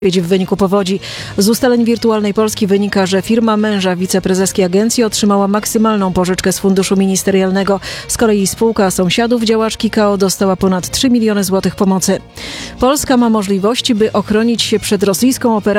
W wyniku powodzi. Z ustaleń Wirtualnej Polski wynika, że firma męża wiceprezeski agencji otrzymała maksymalną pożyczkę z funduszu ministerialnego. Z kolei spółka sąsiadów działaczki KO dostała ponad 3 miliony złotych pomocy. Polska ma możliwości, by ochronić się przed rosyjską operacją